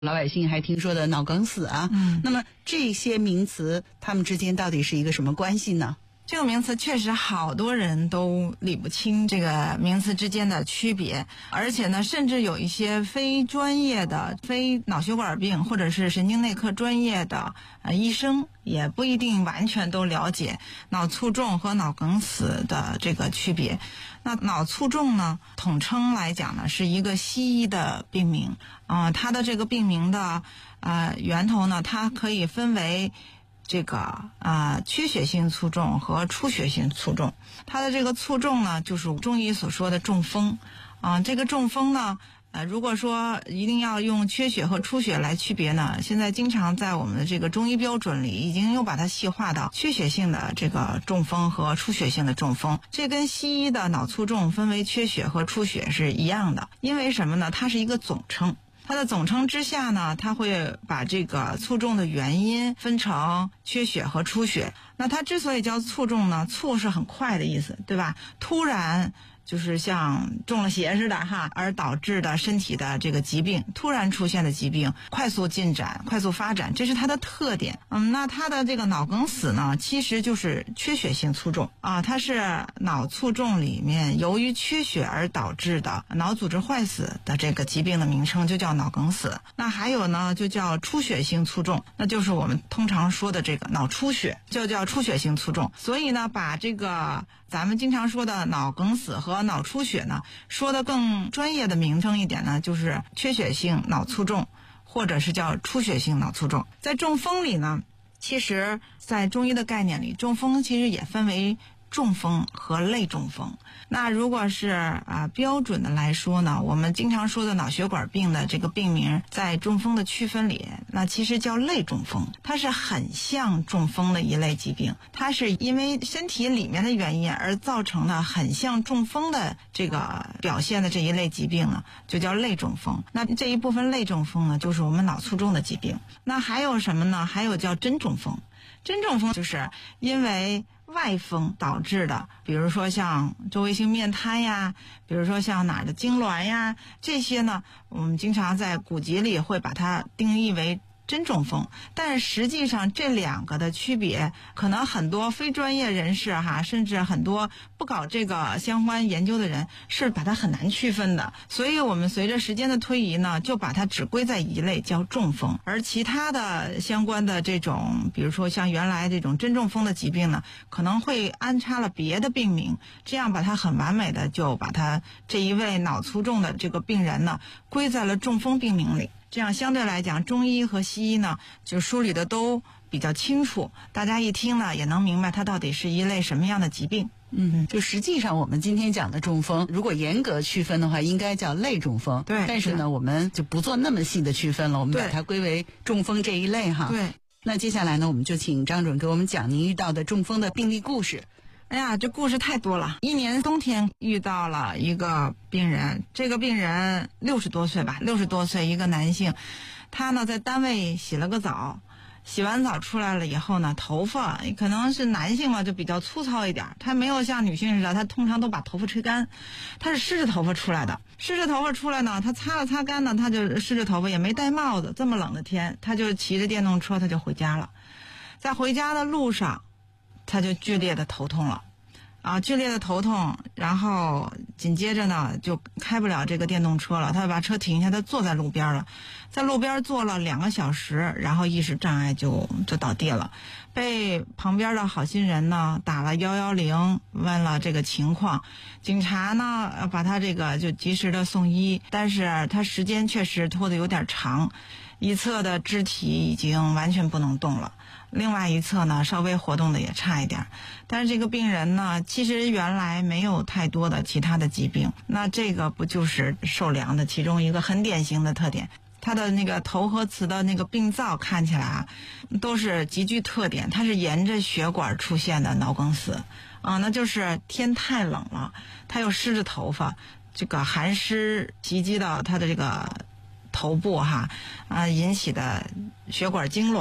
老百姓还听说的脑梗死啊。那么这些名词它们之间到底是一个什么关系呢？ 这个名词确实好多人都理不清这个名词之间的区别，而且呢，甚至有一些非专业的、非脑血管病或者是神经内科专业的医生，也不一定完全都了解脑卒中和脑梗死的这个区别。那脑卒中呢，统称来讲呢，是一个西医的病名。它的这个病名的源头呢，它可以分为这个缺血性卒中和出血性卒中。它的这个卒中呢，就是中医所说的中风。这个中风呢，如果说一定要用缺血和出血来区别呢，现在经常在我们的这个中医标准里已经又把它细化到缺血性的这个中风和出血性的中风。这跟西医的脑卒中分为缺血和出血是一样的。因为什么呢？它是一个总称。它的总称之下呢，它会把这个卒中的原因分成缺血和出血。那它之所以叫卒中呢，卒是很快的意思，对吧？突然就是像中了邪似的而导致的身体的这个疾病，突然出现的疾病，快速进展、快速发展，这是它的特点。那它的这个脑梗死呢，其实就是缺血性卒中它是脑卒中里面由于缺血而导致的脑组织坏死的这个疾病的名称，就叫脑梗死。那还有呢，就叫出血性卒中，那就是我们通常说的这个脑出血，就叫出血性卒中。所以呢，把这个咱们经常说的脑梗死和脑出血呢，说的更专业的名称一点呢，就是缺血性脑卒中，或者是叫出血性脑卒中。在中风里呢，其实在中医的概念里，中风其实也分为中风和类中风。那如果是标准的来说呢，我们经常说的脑血管病的这个病名，在中风的区分里，那其实叫类中风。它是很像中风的一类疾病，它是因为身体里面的原因而造成的很像中风的这个表现的这一类疾病呢，就叫类中风。那这一部分类中风呢，就是我们脑卒中的疾病。那还有什么呢？还有叫真中风。真中风就是因为外风导致的，比如说像周围性面瘫呀，比如说像哪儿的痉挛呀，这些呢，我们经常在古籍里会把它定义为真中风。但是实际上这两个的区别，可能很多非专业人士甚至很多不搞这个相关研究的人是把它很难区分的。所以我们随着时间的推移呢，就把它只归在一类叫中风，而其他的相关的这种，比如说像原来这种真中风的疾病呢，可能会安插了别的病名，这样把它很完美的就把它这一位脑卒中的这个病人呢归在了中风病名里。这样相对来讲，中医和西医呢就梳理的都比较清楚，大家一听呢也能明白它到底是一类什么样的疾病。 就实际上我们今天讲的中风，如果严格区分的话，应该叫类中风。 对， 但是呢，我们就不做那么细的区分了，我们把它归为中风这一类对。 那接下来呢，我们就请张准给我们讲您遇到的中风的病例故事。 哎呀，这故事太多了。一年冬天遇到了一个病人，这个病人60多岁吧，60多岁一个男性，他呢在单位洗了个澡，洗完澡出来了以后呢，头发可能是男性嘛，就比较粗糙一点，他没有像女性似的，他通常都把头发吹干，他是湿着头发出来的。湿着头发出来呢，他擦了擦干呢，他就湿着头发，也没戴帽子，这么冷的天，他就骑着电动车他就回家了。在回家的路上，他就剧烈的头痛了剧烈的头痛，然后紧接着呢就开不了这个电动车了，他把车停下，他坐在路边了，在路边坐了2个小时，然后意识障碍就倒地了，被旁边的好心人呢打了110，问了这个情况，警察呢把他这个就及时的送医，但是他时间确实拖得有点长，一侧的肢体已经完全不能动了，另外一侧呢稍微活动的也差一点。但是这个病人呢其实原来没有太多的其他的疾病，那这个不就是受凉的其中一个很典型的特点。他的那个头和词的那个病灶看起来都是极具特点，它是沿着血管出现的脑梗死那就是天太冷了，他又湿着头发，这个寒湿袭击到他的这个头部引起的血管痉挛，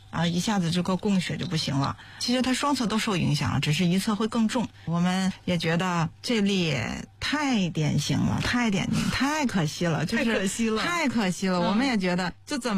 一下子这个供血就不行了。其实他双侧都受影响了，只是一侧会更重。我们也觉得这例太典型了，太可惜了，就是太可惜了。 我们也觉得就怎么